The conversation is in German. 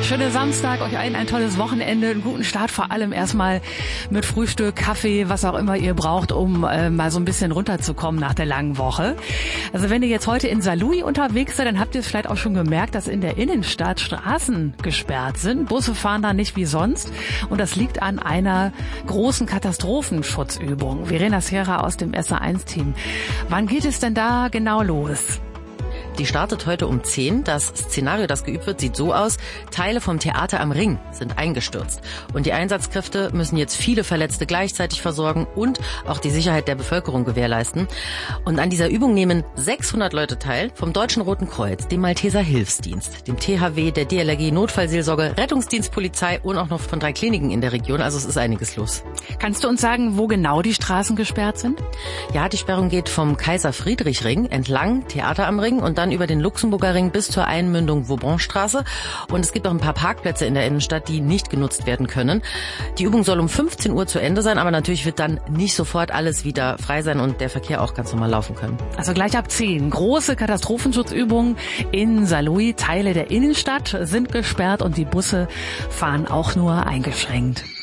Schönen Samstag, euch allen ein tolles Wochenende, einen guten Start, vor allem erstmal mit Frühstück, Kaffee, was auch immer ihr braucht, um mal so ein bisschen runterzukommen nach der langen Woche. Also wenn ihr jetzt heute in Saarlouis unterwegs seid, dann habt ihr es vielleicht auch schon gemerkt, dass in der Innenstadt Straßen gesperrt sind. Busse fahren da nicht wie sonst und das liegt an einer großen Katastrophenschutzübung. Verena Sierra aus dem SA1-Team. Wann geht es denn da genau los? Die startet heute um 10. Das Szenario, das geübt wird, sieht so aus. Teile vom Theater am Ring sind eingestürzt. Und die Einsatzkräfte müssen jetzt viele Verletzte gleichzeitig versorgen und auch die Sicherheit der Bevölkerung gewährleisten. Und an dieser Übung nehmen 600 Leute teil, vom Deutschen Roten Kreuz, dem Malteser Hilfsdienst, dem THW, der DLRG, Notfallseelsorge, Rettungsdienst, Polizei und auch noch von 3 Kliniken in der Region. Also es ist einiges los. Kannst du uns sagen, wo genau die Straßen gesperrt sind? Ja, die Sperrung geht vom Kaiser-Friedrich-Ring entlang, Theater am Ring und dann über den Luxemburger Ring bis zur Einmündung Vaubanstraße. Und es gibt auch ein paar Parkplätze in der Innenstadt, die nicht genutzt werden können. Die Übung soll um 15 Uhr zu Ende sein, aber natürlich wird dann nicht sofort alles wieder frei sein und der Verkehr auch ganz normal laufen können. Also gleich ab 10. Große Katastrophenschutzübungen in Saarlouis. Teile der Innenstadt sind gesperrt und die Busse fahren auch nur eingeschränkt.